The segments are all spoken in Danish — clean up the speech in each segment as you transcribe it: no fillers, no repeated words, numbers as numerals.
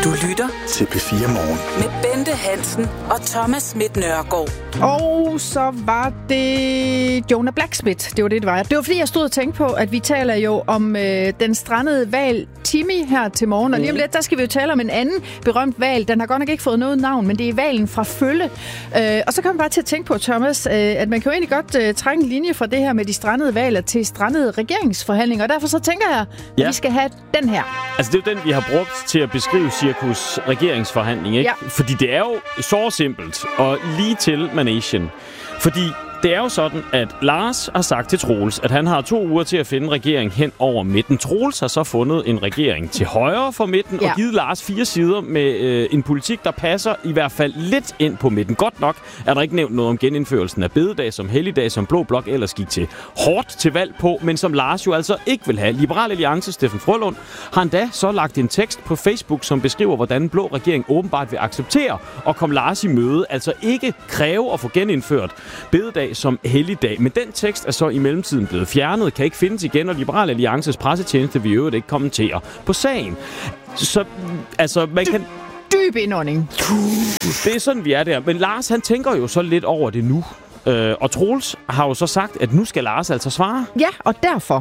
Du lytter til P4 Morgen med Bente Hansen og Thomas Schmidt Nørgaard. Og så var det Jonah Blacksmith. Det var det var. Det var fordi, jeg stod og tænkte på, at vi taler jo om den strandede hval Timmy her til morgen. Og lige om lidt, der skal vi jo tale om en anden berømt hval. Den har godt nok ikke fået noget navn, men det er hvalen fra Følle. Og så kan man bare til at tænke på, Thomas, at man kan jo egentlig godt trække en linje fra det her med de strandede hvaler til strandede regeringsforhandlinger. Og derfor så tænker jeg, at vi skal have den her. Altså, det er jo den, vi har brugt til at beskrive cirkus regeringsforhandling, ikke? Ja. Fordi det er jo så simpelt og lige til managen. Fordi det er jo sådan, at Lars har sagt til Troels, at han har 2 uger til at finde en regering hen over midten. Troels har så fundet en regering til højre for midten og givet Lars 4 sider med en politik, der passer i hvert fald lidt ind på midten. Godt nok er der ikke nævnt noget om genindførelsen af bededag som helligdag, som Blå Blok ellers gik til hårdt til valg på, men som Lars jo altså ikke vil have. Liberal Alliance Steffen Frølund har endda så lagt en tekst på Facebook, som beskriver, hvordan en blå regering åbenbart vil acceptere og komme Lars i møde, altså ikke kræve at få genindført bededag som helligdag. Men den tekst er så i mellemtiden blevet fjernet, kan ikke findes igen, og Liberal Alliances pressetjeneste vil jo ikke kommentere på sagen. Så altså, man kan... Dyb indånding. Det er sådan, vi er der. Men Lars, han tænker jo så lidt over det nu. Og Troels har jo så sagt, at nu skal Lars altså svare. Ja, og derfor...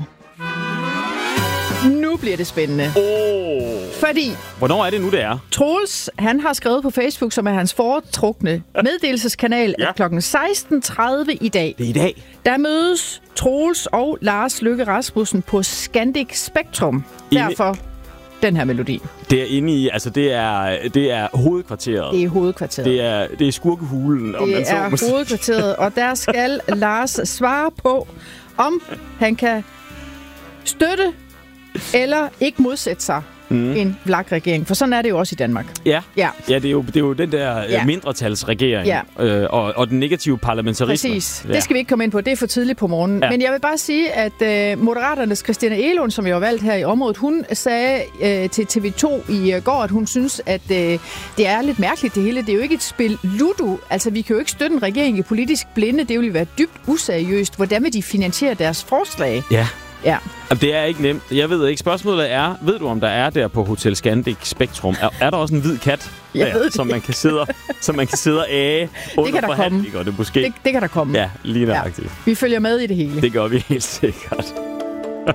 Nu bliver det spændende. Fordi... Hvornår er det nu, det er? Troels, han har skrevet på Facebook, som er hans foretrukne meddelelseskanal, at kl. 16.30 i dag. Det er i dag. Der mødes Troels og Lars Løkke Rasmussen på Scandic Spectrum. Derfor den her melodi. Det er inde i, altså det er hovedkvarteret. Det er hovedkvarteret. Det er skurkehulen, om man så må sige. Det er hovedkvarteret, og der skal Lars svare på, om han kan støtte eller ikke modsætte sig en VLAK-regering. For sådan er det jo også i Danmark. Ja, det er jo den der mindretalsregering og den negative parlamentarisme. Præcis. Det skal vi ikke komme ind på. Det er for tidligt på morgenen. Ja. Men jeg vil bare sige, at Moderaternes Christina Egelund, som jeg har valgt her i området, hun sagde til TV2 i går, at hun synes, at det er lidt mærkeligt det hele. Det er jo ikke et spil ludo. Altså, vi kan jo ikke støtte en regering i politisk blinde. Det vil være dybt useriøst. Hvordan vil de finansiere deres forslag? Ja. Ja. Det er ikke nemt. Jeg ved ikke. Spørgsmålet er, ved du, om der er der på Hotel Scandic Spectrum? Er der også en hvid kat, som man kan sidde og æge under forhandlinger? Det kan der komme. Det kan der komme. Ja, lige nøjagtigt. Vi følger med i det hele. Det gør vi helt sikkert.